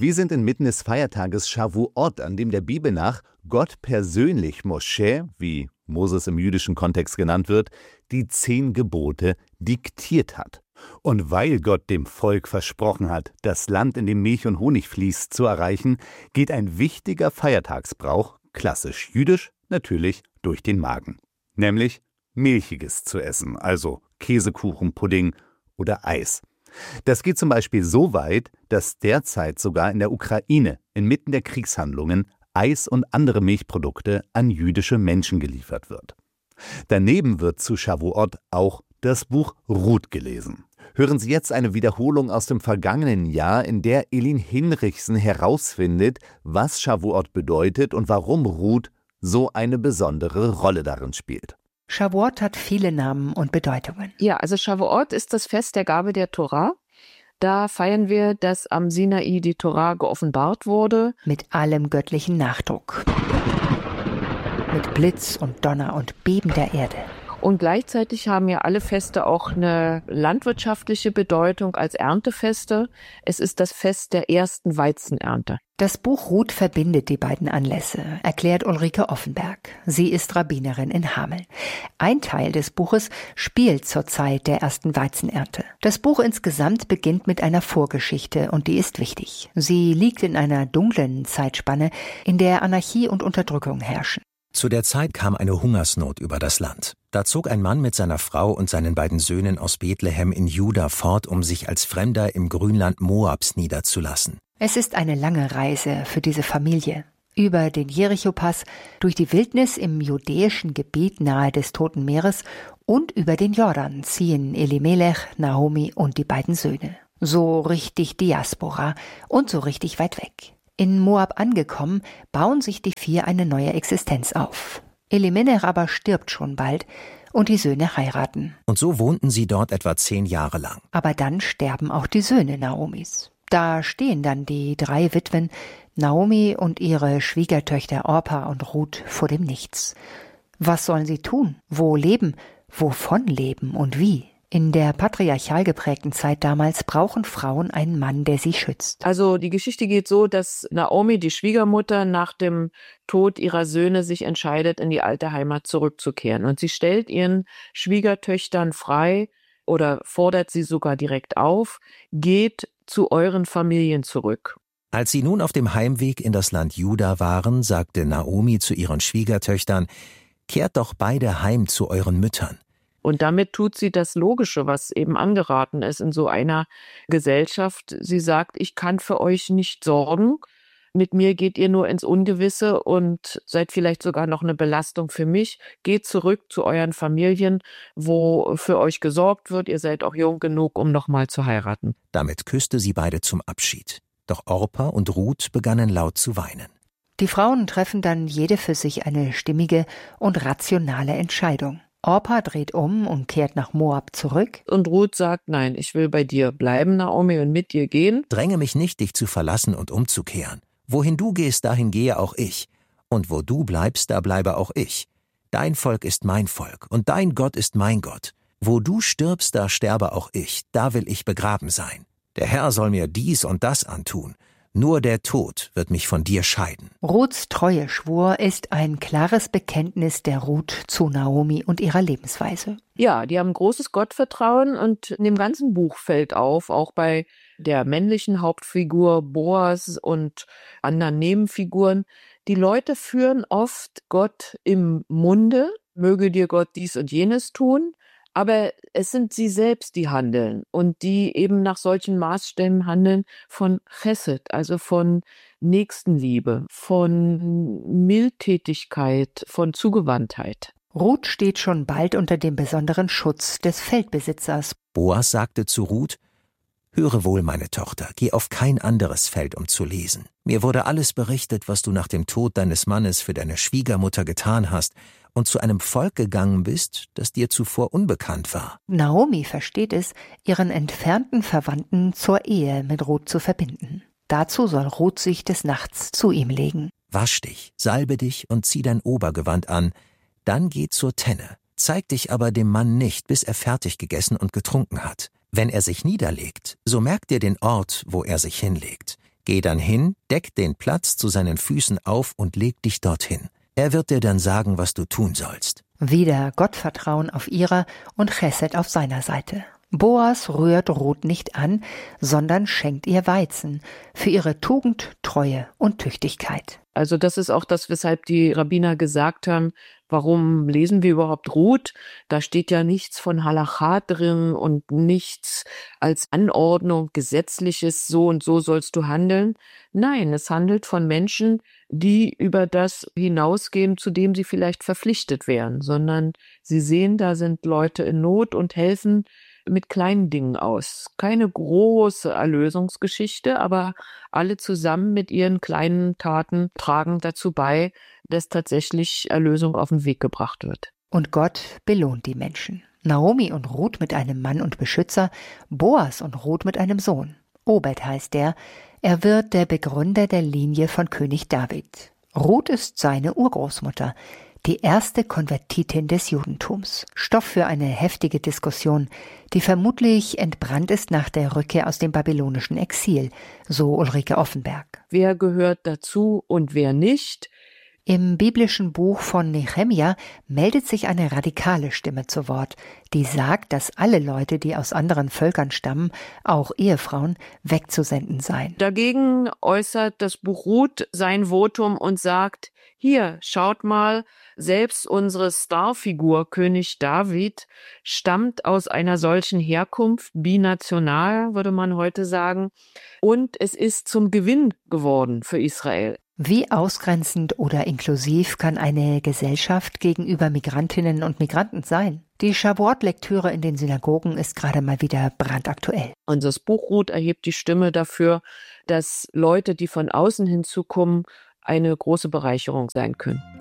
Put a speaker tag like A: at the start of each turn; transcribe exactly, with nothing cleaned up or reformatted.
A: Wir sind inmitten des Feiertages Shavuot, an dem der Bibel nach Gott persönlich Moschä, wie Moses im jüdischen Kontext genannt wird, die zehn Gebote diktiert hat. Und weil Gott dem Volk versprochen hat, das Land, in dem Milch und Honig fließt, zu erreichen, geht ein wichtiger Feiertagsbrauch, klassisch jüdisch, natürlich durch den Magen. Nämlich Milchiges zu essen, also Käsekuchen, Pudding oder Eis. Das geht zum Beispiel so weit, dass derzeit sogar in der Ukraine, inmitten der Kriegshandlungen, Eis und andere Milchprodukte an jüdische Menschen geliefert wird. Daneben wird zu Shavuot auch das Buch Ruth gelesen. Hören Sie jetzt eine Wiederholung aus dem vergangenen Jahr, in der Elin Hinrichsen herausfindet, was Shavuot bedeutet und warum Ruth so eine besondere Rolle darin spielt.
B: Shavuot hat viele Namen und Bedeutungen.
C: Ja, also Shavuot ist das Fest der Gabe der Tora. Da feiern wir, dass am Sinai die Tora geoffenbart wurde.
B: Mit allem göttlichen Nachdruck. Mit Blitz und Donner und Beben der Erde.
C: Und gleichzeitig haben ja alle Feste auch eine landwirtschaftliche Bedeutung als Erntefeste. Es ist das Fest der ersten Weizenernte.
B: Das Buch Ruth verbindet die beiden Anlässe, erklärt Ulrike Offenberg. Sie ist Rabbinerin in Hameln. Ein Teil des Buches spielt zur Zeit der ersten Weizenernte. Das Buch insgesamt beginnt mit einer Vorgeschichte und die ist wichtig. Sie liegt in einer dunklen Zeitspanne, in der Anarchie und Unterdrückung herrschen.
D: Zu der Zeit kam eine Hungersnot über das Land. Da zog ein Mann mit seiner Frau und seinen beiden Söhnen aus Bethlehem in Juda fort, um sich als Fremder im Grünland Moabs niederzulassen.
B: Es ist eine lange Reise für diese Familie. Über den Jericho-Pass, durch die Wildnis im judäischen Gebiet nahe des Toten Meeres und über den Jordan ziehen Elimelech, Naomi und die beiden Söhne. So richtig Diaspora und so richtig weit weg. In Moab angekommen, bauen sich die vier eine neue Existenz auf. Elimelech aber stirbt schon bald und die Söhne heiraten.
D: Und so wohnten sie dort etwa zehn Jahre lang.
B: Aber dann sterben auch die Söhne Naomis. Da stehen dann die drei Witwen, Naomi und ihre Schwiegertöchter Orpa und Ruth, vor dem Nichts. Was sollen sie tun? Wo leben? Wovon leben und wie? In der patriarchal geprägten Zeit damals brauchen Frauen einen Mann, der sie schützt.
C: Also die Geschichte geht so, dass Naomi, die Schwiegermutter, nach dem Tod ihrer Söhne sich entscheidet, in die alte Heimat zurückzukehren. Und sie stellt ihren Schwiegertöchtern frei oder fordert sie sogar direkt auf, geht zu euren Familien zurück.
D: Als sie nun auf dem Heimweg in das Land Juda waren, sagte Naomi zu ihren Schwiegertöchtern: Kehrt doch beide heim zu euren Müttern.
C: Und damit tut sie das Logische, was eben angeraten ist in so einer Gesellschaft. Sie sagt, ich kann für euch nicht sorgen. Mit mir geht ihr nur ins Ungewisse und seid vielleicht sogar noch eine Belastung für mich. Geht zurück zu euren Familien, wo für euch gesorgt wird. Ihr seid auch jung genug, um nochmal zu heiraten.
D: Damit küsste sie beide zum Abschied. Doch Orpa und Ruth begannen laut zu weinen.
B: Die Frauen treffen dann jede für sich eine stimmige und rationale Entscheidung. Orpa dreht um und kehrt nach Moab zurück.
C: Und Ruth sagt, nein, ich will bei dir bleiben, Naomi, und mit dir gehen.
D: Dränge mich nicht, dich zu verlassen und umzukehren. Wohin du gehst, dahin gehe auch ich. Und wo du bleibst, da bleibe auch ich. Dein Volk ist mein Volk und dein Gott ist mein Gott. Wo du stirbst, da sterbe auch ich, da will ich begraben sein. Der Herr soll mir dies und das antun. Nur der Tod wird mich von dir scheiden.
B: Ruths Treueschwur ist ein klares Bekenntnis der Ruth zu Naomi und ihrer Lebensweise.
C: Ja, die haben großes Gottvertrauen und in dem ganzen Buch fällt auf, auch bei der männlichen Hauptfigur Boas und anderen Nebenfiguren, die Leute führen oft Gott im Munde, möge dir Gott dies und jenes tun. Aber es sind sie selbst, die handeln und die eben nach solchen Maßstäben handeln von Chesed, also von Nächstenliebe, von Mildtätigkeit, von Zugewandtheit.
B: Ruth steht schon bald unter dem besonderen Schutz des Feldbesitzers.
D: Boas sagte zu Ruth: Höre wohl, meine Tochter, geh auf kein anderes Feld, um zu lesen. Mir wurde alles berichtet, was du nach dem Tod deines Mannes für deine Schwiegermutter getan hast und zu einem Volk gegangen bist, das dir zuvor unbekannt war.
B: Naomi versteht es, ihren entfernten Verwandten zur Ehe mit Ruth zu verbinden. Dazu soll Ruth sich des Nachts zu ihm legen.
D: Wasch dich, salbe dich und zieh dein Obergewand an, dann geh zur Tenne. Zeig dich aber dem Mann nicht, bis er fertig gegessen und getrunken hat. Wenn er sich niederlegt, so merk dir den Ort, wo er sich hinlegt. Geh dann hin, deck den Platz zu seinen Füßen auf und leg dich dorthin. Er wird dir dann sagen, was du tun sollst.
B: Wieder Gottvertrauen auf ihrer und Chesed auf seiner Seite. Boas rührt Ruth nicht an, sondern schenkt ihr Weizen für ihre Tugend, Treue und Tüchtigkeit.
C: Also das ist auch das, weshalb die Rabbiner gesagt haben, warum lesen wir überhaupt Ruth? Da steht ja nichts von Halacha drin und nichts als Anordnung, gesetzliches, so und so sollst du handeln. Nein, es handelt von Menschen, die über das hinausgehen, zu dem sie vielleicht verpflichtet wären, sondern sie sehen, da sind Leute in Not und helfen mit kleinen Dingen aus. Keine große Erlösungsgeschichte, aber alle zusammen mit ihren kleinen Taten tragen dazu bei, dass tatsächlich Erlösung auf den Weg gebracht wird.
B: Und Gott belohnt die Menschen. Naomi und Ruth mit einem Mann und Beschützer, Boas und Ruth mit einem Sohn. Obed heißt er. Er wird der Begründer der Linie von König David. Ruth ist seine Urgroßmutter, die erste Konvertitin des Judentums. Stoff für eine heftige Diskussion, die vermutlich entbrannt ist nach der Rückkehr aus dem babylonischen Exil, so Ulrike Offenberg.
C: Wer gehört dazu und wer nicht?
B: Im biblischen Buch von Nehemia meldet sich eine radikale Stimme zu Wort, die sagt, dass alle Leute, die aus anderen Völkern stammen, auch Ehefrauen, wegzusenden seien.
C: Dagegen äußert das Buch Ruth sein Votum und sagt, hier, schaut mal, selbst unsere Starfigur König David stammt aus einer solchen Herkunft, binational, würde man heute sagen, und es ist zum Gewinn geworden für Israel.
B: Wie ausgrenzend oder inklusiv kann eine Gesellschaft gegenüber Migrantinnen und Migranten sein? Die Shavuot-Lektüre in den Synagogen ist gerade mal wieder brandaktuell.
C: Und das Buch Ruth erhebt die Stimme dafür, dass Leute, die von außen hinzukommen, eine große Bereicherung sein können.